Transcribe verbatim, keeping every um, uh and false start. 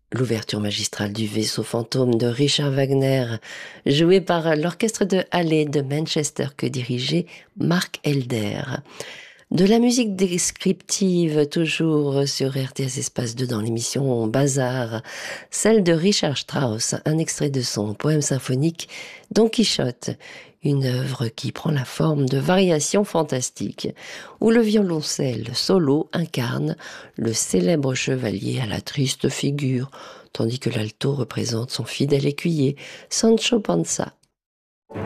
L'ouverture magistrale du Vaisseau fantôme de Richard Wagner, jouée par l'orchestre de Halle de Manchester que dirigeait Mark Elder. De la musique descriptive, toujours sur R T S Espace deux dans l'émission Bazar, celle de Richard Strauss, un extrait de son poème symphonique Don Quichotte, une œuvre qui prend la forme de variations fantastiques, où le violoncelle solo incarne le célèbre chevalier à la triste figure, tandis que l'alto représente son fidèle écuyer, Sancho Panza.